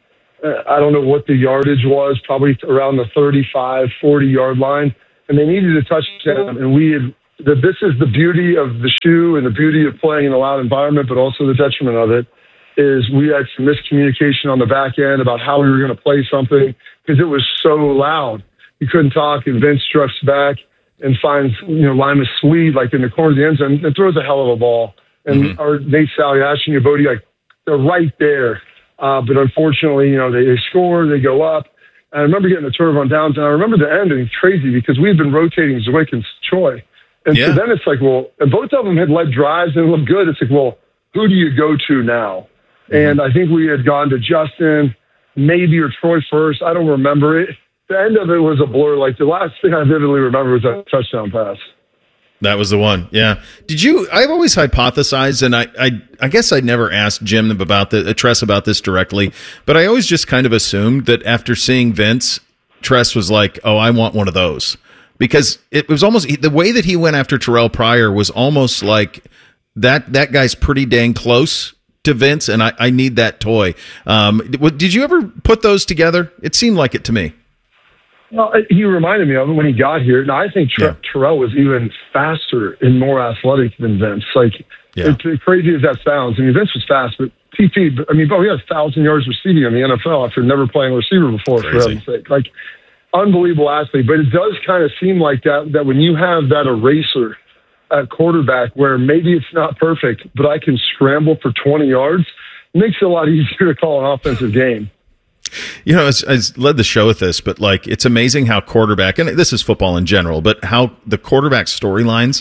I don't know what the yardage was, probably around the thirty-five, forty-yard line. And they needed a touchdown, and we had that this is the beauty of the shoe and the beauty of playing in a loud environment, but also the detriment of it, is we had some miscommunication on the back end about how we were going to play something because it was so loud. You couldn't talk, and Vince struts back and finds, you know, Lima Swede, like in the corner of the end zone, and throws a hell of a ball. And mm-hmm. our Nate Saliash and Yabodi, like, they're right there. Uh, but unfortunately, you know, they, they score, they go up. And I remember getting the turnover on downs, and I remember the end, and it's crazy because we had been rotating Zwick and Choi. And yeah. so then it's like, well, and both of them had led drives and it looked good. It's like, well, who do you go to now? Mm-hmm. And I think we had gone to Justin, maybe, or Troy first. I don't remember it. The end of it was a blur. Like, the last thing I vividly remember was that touchdown pass. That was the one, yeah. Did you? I've always hypothesized, and I, I, I guess I never asked Jim about the uh, Tress about this directly, but I always just kind of assumed that after seeing Vince, Tress was like, "Oh, I want one of those," because it was almost the way that he went after Terrell Pryor was almost like that. That guy's pretty dang close to Vince, and I, I need that toy. Um, did you ever put those together? It seemed like it to me. Well, he reminded me of it when he got here. Now, I think Ter- yeah. Terrell was even faster and more athletic than Vince. Like, yeah. it's crazy as that sounds. I mean, Vince was fast, but T T, I mean, bro, he had a thousand yards receiving in the N F L after never playing receiver before, crazy. For heaven's sake. Like, unbelievable athlete. But it does kind of seem like that, that when you have that eraser at quarterback where maybe it's not perfect, but I can scramble for twenty yards, it makes it a lot easier to call an offensive game. You know, I, I led the show with this, but like, it's amazing how quarterback, and this is football in general, but how the quarterback storylines,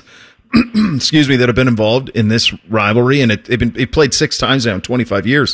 excuse me, that have been involved in this rivalry, and it, they've been it played six times now in twenty-five years,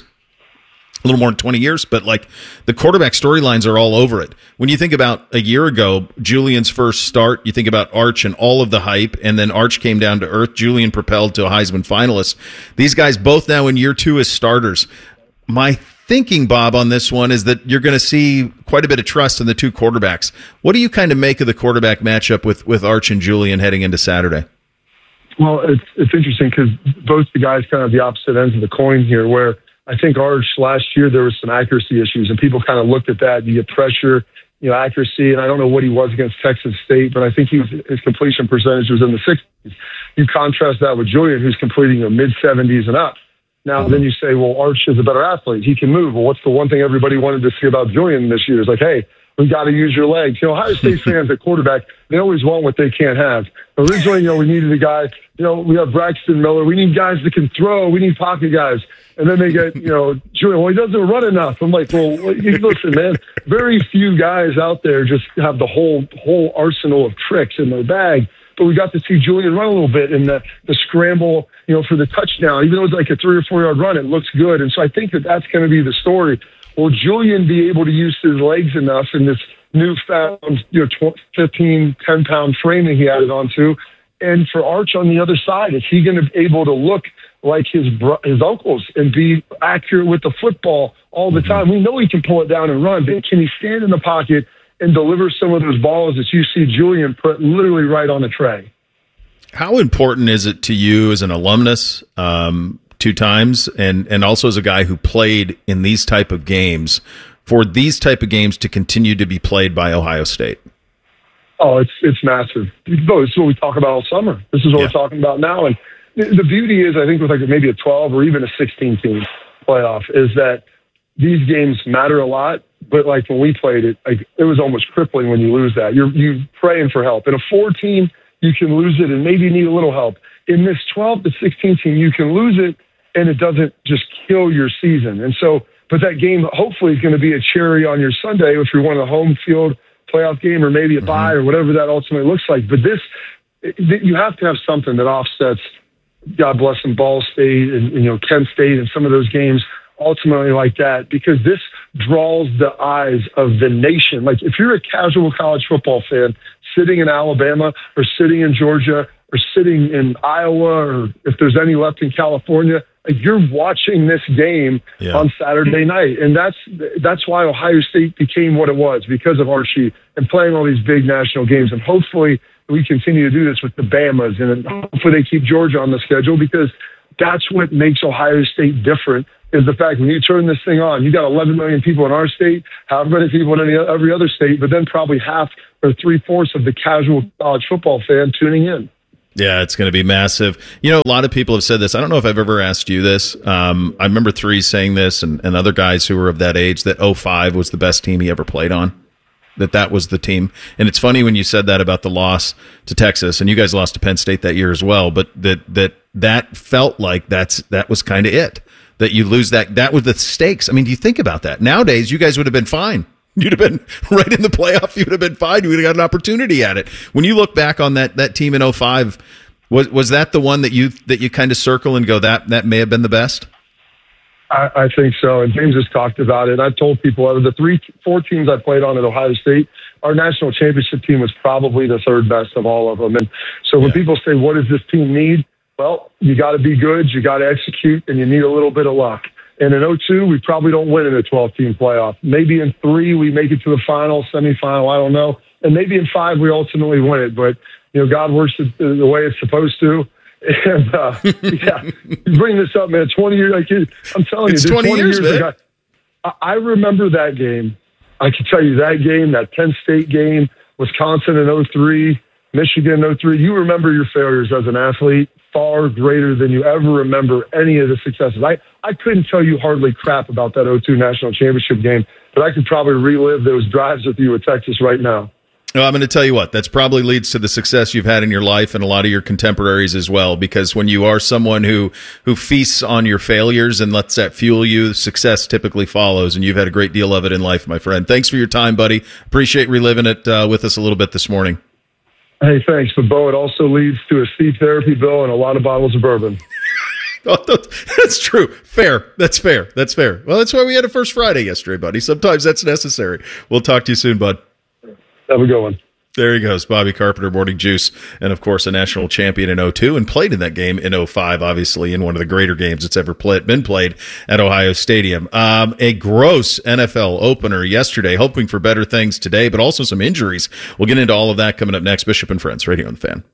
a little more than twenty years, but like the quarterback storylines are all over it. When you think about a year ago, Julian's first start, you think about Arch and all of the hype, and then Arch came down to earth, Julian propelled to a Heisman finalist. These guys both now in year two as starters. My thinking, Bob, on this one is that you're going to see quite a bit of trust in the two quarterbacks. What do you kind of make of the quarterback matchup with, with Arch and Julian heading into Saturday? Well, it's it's interesting because both the guys kind of the opposite ends of the coin here, where I think Arch last year there was some accuracy issues, and people kind of looked at that. You get pressure, you know, accuracy, and I don't know what he was against Texas State, but I think he was, his completion percentage was in the sixties. You contrast that with Julian, who's completing the mid seventies and up. Now, then you say, well, Arch is a better athlete. He can move. Well, what's the one thing everybody wanted to see about Julian this year? Is like, hey, we got to use your legs. You know, Ohio State fans at quarterback, they always want what they can't have. Originally, you know, we needed a guy, you know, we have Braxton Miller. We need guys that can throw. We need pocket guys. And then they get, you know, Julian, well, he doesn't run enough. I'm like, well, listen, man, very few guys out there just have the whole whole arsenal of tricks in their bag. But we got to see Julian run a little bit in the, the scramble, you know, for the touchdown. Even though it's like a three or four yard run, it looks good. And so I think that that's going to be the story. Will Julian be able to use his legs enough in this newfound, you know, fifteen, ten pound frame that he added onto? And for Arch on the other side, is he going to be able to look like his his uncles and be accurate with the football all the time? We know he can pull it down and run, but can he stand in the pocket and deliver some of those balls that you see Julian put literally right on the tray? How important is it to you as an alumnus, um, two times, and, and also as a guy who played in these type of games, for these type of games to continue to be played by Ohio State? Oh, it's it's massive. This is what we talk about all summer. This is what yeah. we're talking about now. And the beauty is, I think with like maybe a twelve or even a sixteen team playoff, is that these games matter a lot. But like when we played it, like it was almost crippling when you lose that. You're you praying for help. In a four team, you can lose it and maybe need a little help. In this twelve to sixteen team, you can lose it and it doesn't just kill your season. And so, but that game hopefully is going to be a cherry on your Sunday if you're one of the home field playoff game or maybe a mm-hmm. bye or whatever that ultimately looks like. But this, it, you have to have something that offsets, God bless them, Ball State and, and you know Kent State and some of those games ultimately like that, because this draws the eyes of the nation. Like if you're a casual college football fan sitting in Alabama or sitting in Georgia or sitting in Iowa, or if there's any left in California, Like, you're watching this game Yeah. on Saturday night. And that's that's why Ohio State became what it was, because of Archie and playing all these big national games. And hopefully we continue to do this with the Bamas, and hopefully they keep Georgia on the schedule, because that's what makes Ohio State different, is the fact when you turn this thing on, you got eleven million people in our state, however many people in any, every other state, but then probably half or three-fourths of the casual college football fan tuning in. Yeah, it's going to be massive. You know, a lot of people have said this. I don't know if I've ever asked you this. Um, I remember Three saying this, and, and other guys who were of that age, that oh five was the best team he ever played on, that that was the team. And it's funny when you said that about the loss to Texas, and you guys lost to Penn State that year as well, but that that that felt like that's that was kind of it, that you lose that. That was the stakes. I mean, do you think about that? Nowadays, you guys would have been fine. You'd have been right in the playoff. You would have been fine. You would have got an opportunity at it. When you look back on that that team in oh five, was was that the one that you that you kind of circle and go, that that may have been the best? I, I think so. And James has talked about it. I've told people, out of the three, four teams I played on at Ohio State, our national championship team was probably the third best of all of them. And so when yeah. people say, what does this team need? Well, you got to be good, you got to execute, and you need a little bit of luck. And in oh two, we probably don't win in a twelve-team playoff. Maybe in three, we make it to the final, semifinal, I don't know. And maybe in five, we ultimately win it. But, you know, God works the, the way it's supposed to. And, uh, yeah, you bring this up, man, twenty years. Like, I'm telling it's you, twenty, twenty years, years ago, I, I remember that game. I can tell you that game, that Penn State game, Wisconsin in oh three, Michigan in oh three. You remember your failures as an athlete far greater than you ever remember any of the successes. I, I couldn't tell you hardly crap about that oh two national championship game, but I could probably relive those drives with you with Texas right now. Well, I'm going to tell you what, that's probably leads to the success you've had in your life and a lot of your contemporaries as well, because when you are someone who, who feasts on your failures and lets that fuel you, success typically follows, and you've had a great deal of it in life, my friend. Thanks for your time, buddy. Appreciate reliving it uh, with us a little bit this morning. Hey, thanks. But, Bo, it also leads to a speech therapy bill and a lot of bottles of bourbon. Oh, that's true. Fair. That's fair. That's fair. Well, that's why we had a First Friday yesterday, buddy. Sometimes that's necessary. We'll talk to you soon, bud. Have a good one. There he goes, Bobby Carpenter, Morning Juice, and of course a national champion in oh two, and played in that game in oh five, obviously, in one of the greater games that's ever play, been played at Ohio Stadium. Um, a gross N F L opener yesterday, hoping for better things today, but also some injuries. We'll get into all of that coming up next. Bishop and Friends, right here on The Fan.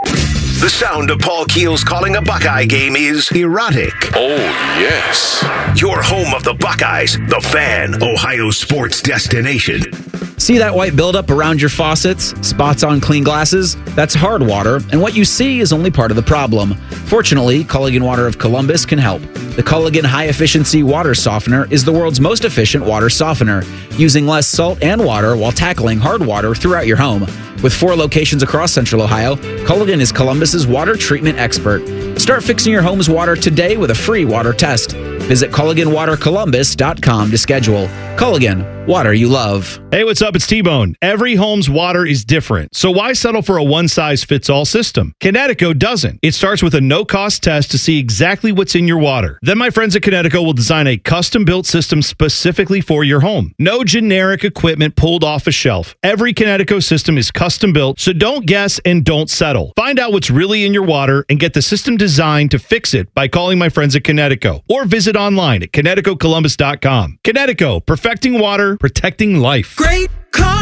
The sound of Paul Keels calling a Buckeye game is erotic. Oh, yes. Your home of the Buckeyes, The Fan, Ohio sports destination. See that white buildup around your faucets? Spots on clean glasses? That's hard water, and what you see is only part of the problem. Fortunately, Culligan Water of Columbus can help. The Culligan High-Efficiency Water Softener is the world's most efficient water softener, using less salt and water while tackling hard water throughout your home. With four locations across Central Ohio, Culligan is Columbus's water treatment expert. Start fixing your home's water today with a free water test. Visit Culligan Water Columbus dot com to schedule. Culligan, water you love. Hey, what's up? It's T-Bone. Every home's water is different, so why settle for a one-size-fits-all system? Kinetico doesn't. It starts with a no-cost test to see exactly what's in your water. Then my friends at Kinetico will design a custom-built system specifically for your home. No generic equipment pulled off a shelf. Every Kinetico system is custom-built, so don't guess and don't settle. Find out what's really in your water and get the system designed to fix it by calling my friends at Kinetico, or visit online at Kinetico Columbus dot com. Kinetico, perfecting water, protecting life. Great car.